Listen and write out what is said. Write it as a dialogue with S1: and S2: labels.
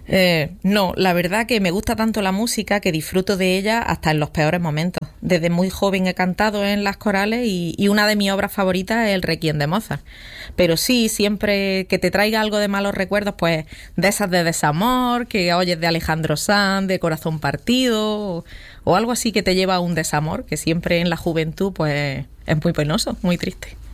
S1: No, la verdad que me gusta tanto la música que disfruto de ella hasta en los peores momentos. Desde muy joven he cantado en las corales y una de mis obras favoritas es el Requiem de Mozart. Pero sí, siempre que te traiga algo de malos recuerdos, pues de esas de desamor, que oyes de Alejandro Sanz, de Corazón Partido, o algo así que te lleva a un desamor, que siempre en la juventud pues es muy penoso, muy triste.